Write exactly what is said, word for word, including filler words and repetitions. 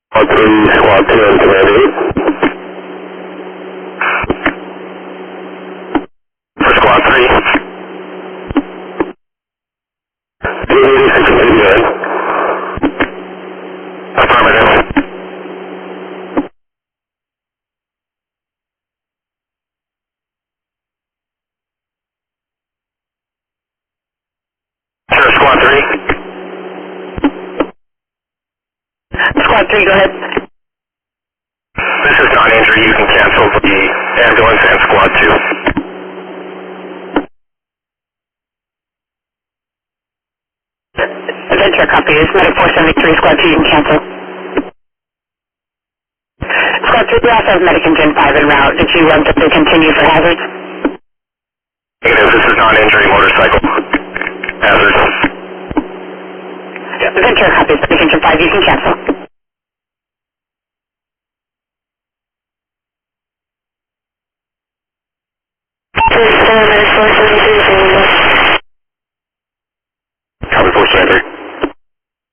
Squad three, Squad two, and Command eight. For Squad three. D eighty-six eighty-nine. Affirmative. Sure, Squad three. Squad three, go ahead. This is non-injury. You can cancel the ambulance and Squad two. Venture copy. This is Medic four seventy-three, Squad two, you can cancel. Squad two, we also have Medic and Gen five en route. Did you want them to continue for hazards? Negative. This is non-injury motorcycle. Hazards. Venture copy. Medic and Gen five, you can cancel. Medic four seventy-three,